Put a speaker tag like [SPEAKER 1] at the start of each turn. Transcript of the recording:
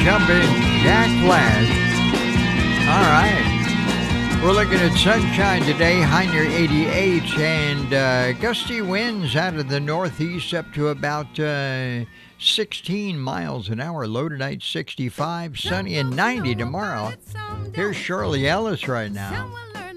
[SPEAKER 1] Jumpin' Jack Flash. All right. We're looking at sunshine today, high near 88, and gusty winds out of the northeast up to about 16 miles an hour. Low tonight, 65, sunny and 90 tomorrow. Here's Shirley Ellis right now.